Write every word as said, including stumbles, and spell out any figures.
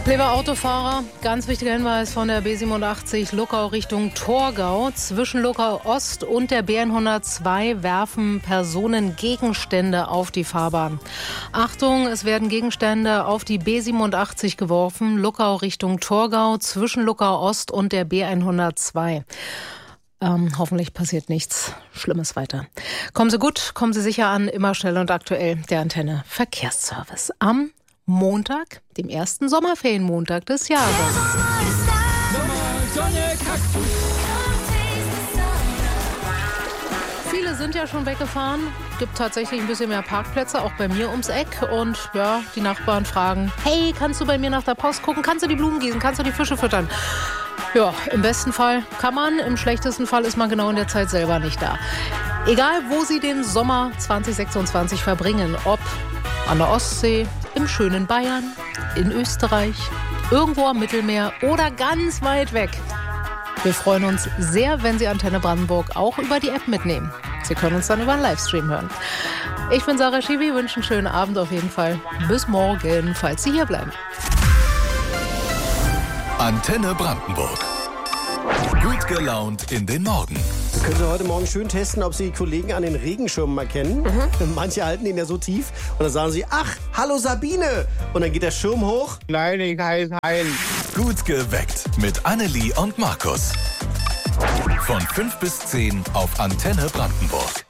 Liebe Autofahrer, ganz wichtiger Hinweis von der B siebenundachtzig Luckau Richtung Torgau. Zwischen Luckau Ost und der B hundertzwei werfen Personen Gegenstände auf die Fahrbahn. Achtung, es werden Gegenstände auf die B siebenundachtzig geworfen. Luckau Richtung Torgau, zwischen Luckau Ost und der B hundertzwei. Ähm, hoffentlich passiert nichts Schlimmes weiter. Kommen Sie gut, kommen Sie sicher an, immer schnell und aktuell. Der Antenne Verkehrsservice. Am Montag, dem ersten Sommerferienmontag des Jahres. Viele sind ja schon weggefahren. Gibt tatsächlich ein bisschen mehr Parkplätze, auch bei mir ums Eck. Und ja, die Nachbarn fragen, hey, kannst du bei mir nach der Post gucken? Kannst du die Blumen gießen? Kannst du die Fische füttern? Ja, im besten Fall kann man, im schlechtesten Fall ist man genau in der Zeit selber nicht da. Egal, wo Sie den Sommer zwanzig sechsundzwanzig verbringen, ob an der Ostsee, im schönen Bayern, in Österreich, irgendwo am Mittelmeer oder ganz weit weg. Wir freuen uns sehr, wenn Sie Antenne Brandenburg auch über die App mitnehmen. Sie können uns dann über einen Livestream hören. Ich bin Sarah Schiwi, wünsche einen schönen Abend auf jeden Fall. Bis morgen, falls Sie hier bleiben. Antenne Brandenburg. Gut gelaunt in den Morgen. Sie können Sie heute Morgen schön testen, ob Sie die Kollegen an den Regenschirmen mal kennen. Mhm. Manche halten ihn ja so tief. Und dann sagen sie, ach, hallo Sabine. Und dann geht der Schirm hoch. Nein, ich heiße Hein. Gut geweckt mit Annelie und Markus. Von fünf bis zehn auf Antenne Brandenburg.